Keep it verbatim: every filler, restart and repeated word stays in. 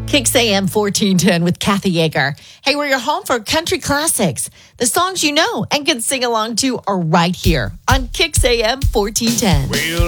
Kicks A M fourteen ten with Kathy Yeager. Hey, we're your home for country classics. The songs you know and can sing along to are right here on Kicks A M fourteen ten. Well,